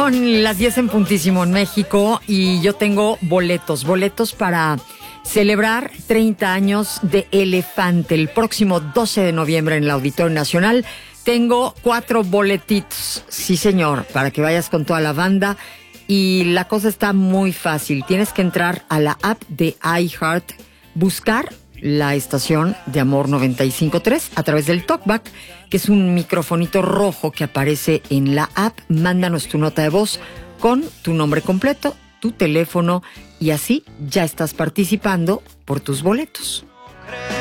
Son las 10 en puntísimo en México y yo tengo boletos para celebrar 30 años de Elefante el próximo 12 de noviembre en el Auditorio Nacional. Tengo 4 boletitos, sí señor, para que vayas con toda la banda. Y la cosa está muy fácil. Tienes que entrar a la app de iHeart, buscar la estación de Amor 95.3 a través del TalkBack, que es un microfonito rojo que aparece en la app. Mándanos tu nota de voz con tu nombre completo, tu teléfono y así ya estás participando por tus boletos.